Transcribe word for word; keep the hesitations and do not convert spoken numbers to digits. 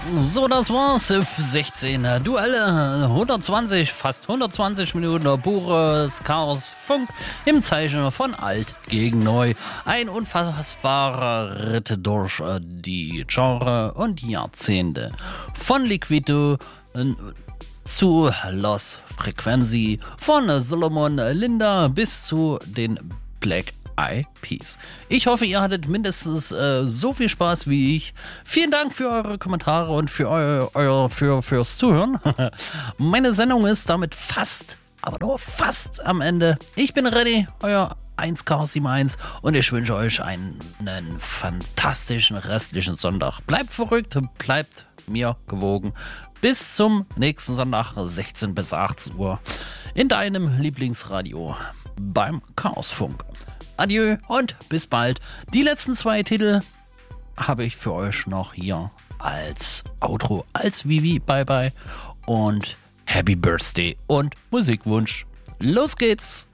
So, das war's. sechzehn Duelle, hundertzwanzig, fast hundertzwanzig Minuten pures Chaos-Funk im Zeichen von alt gegen neu. Ein unfassbarer Ritt durch die Genre und die Jahrzehnte. Von Liquido zu Los Frequency, von Solomon Linda bis zu den Black Eyed Peas. Ich hoffe, ihr hattet mindestens äh, so viel Spaß wie ich. Vielen Dank für eure Kommentare und für euer, euer für, fürs Zuhören. Meine Sendung ist damit fast, aber nur fast am Ende. Ich bin ready, euer eins Chaos eins und ich wünsche euch einen, einen fantastischen restlichen Sonntag. Bleibt verrückt, bleibt mir gewogen. Bis zum nächsten Sonntag, sechzehn bis achtzehn Uhr, in deinem Lieblingsradio beim Chaosfunk. Adieu und bis bald. Die letzten zwei Titel habe ich für euch noch hier als Outro, als Vivi. Bye bye und Happy Birthday und Musikwunsch. Los geht's!